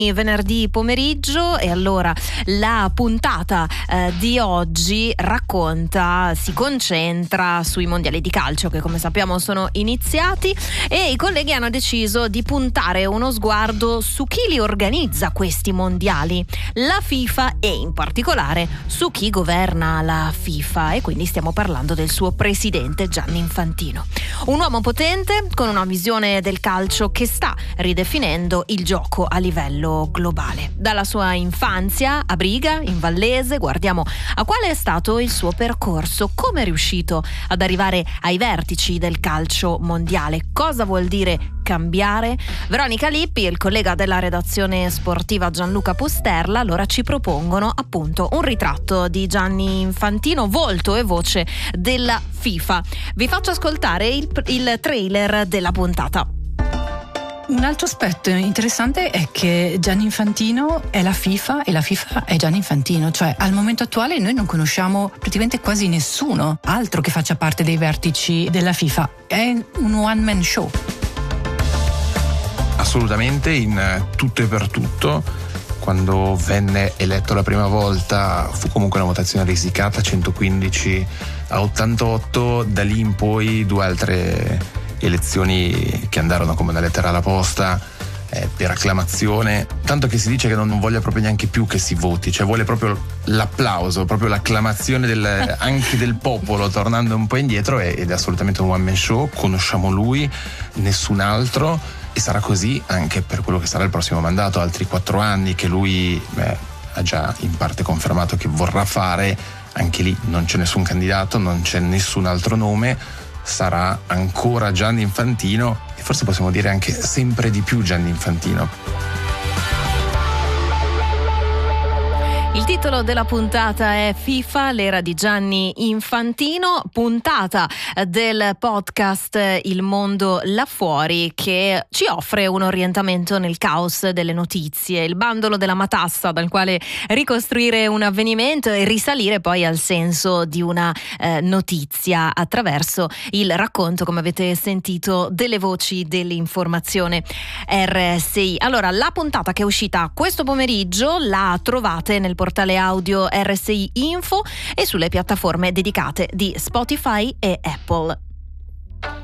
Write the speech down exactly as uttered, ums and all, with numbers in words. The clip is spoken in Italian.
Il venerdì pomeriggio, e allora la puntata eh, di oggi racconta, si concentra sui mondiali di calcio che come sappiamo sono iniziati, e i colleghi hanno deciso di puntare uno sguardo su chi li organizza questi mondiali, la FIFA, e in particolare su chi governa la FIFA, e quindi stiamo parlando del suo presidente Gianni Infantino, un uomo potente con una visione del calcio che sta ridefinendo il gioco a livello globale. Dalla sua infanzia a Briga, in Vallese, guardiamo a quale è stato il suo percorso, come è riuscito ad arrivare ai vertici del calcio mondiale, cosa vuol dire cambiare. Veronica Lippi e il collega della redazione sportiva Gianluca Pusterla allora ci propongono appunto un ritratto di Gianni Infantino, volto e voce della FIFA. Vi faccio ascoltare il, il trailer della puntata. Un altro aspetto interessante è che Gianni Infantino è la FIFA e la FIFA è Gianni Infantino, cioè al momento attuale noi non conosciamo praticamente quasi nessuno altro che faccia parte dei vertici della FIFA, è un one man show. Assolutamente, in tutto e per tutto. Quando venne eletto la prima volta fu comunque una votazione risicata, centoquindici a ottantotto, da lì in poi due altre elezioni che andarono come una lettera alla posta, eh, per acclamazione, tanto che si dice che non voglia proprio neanche più che si voti, cioè vuole proprio l'applauso, proprio l'acclamazione del, anche del popolo, tornando un po' indietro, ed è assolutamente un one man show. Conosciamo lui, nessun altro, e sarà così anche per quello che sarà il prossimo mandato, altri quattro anni che lui beh, ha già in parte confermato che vorrà fare. Anche lì non c'è nessun candidato, non c'è nessun altro nome, sarà ancora Gianni Infantino, e forse possiamo dire anche sempre di più Gianni Infantino. Il titolo della puntata è FIFA, l'era di Gianni Infantino, puntata del podcast Il mondo là fuori, che ci offre un orientamento nel caos delle notizie, il bandolo della matassa dal quale ricostruire un avvenimento e risalire poi al senso di una eh, notizia attraverso il racconto, come avete sentito, delle voci dell'informazione R S I. Allora, la puntata che è uscita questo pomeriggio la trovate nel portale audio R S I Info e sulle piattaforme dedicate di Spotify e Apple.